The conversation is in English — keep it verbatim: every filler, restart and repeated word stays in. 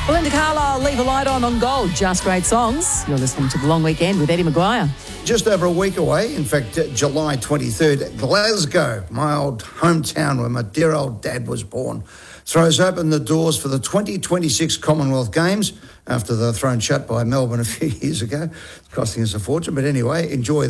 Belinda Carlisle, Leave a Light On on Gold. Just great songs. You're listening to The Long Weekend with Eddie Maguire. Just over a week away, in fact, July twenty-third, Glasgow, my old hometown where my dear old dad was born, throws open the doors for the twenty twenty-six Commonwealth Games after they were thrown shut by Melbourne a few years ago, costing us a fortune. But anyway, enjoy